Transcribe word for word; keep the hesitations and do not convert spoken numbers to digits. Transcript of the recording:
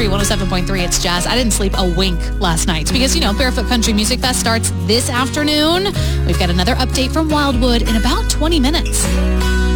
Country one oh seven point three. It's Jazz. I didn't sleep a wink last night because, you know, Barefoot Country Music Fest starts this afternoon. We've got another update from Wildwood in about twenty minutes.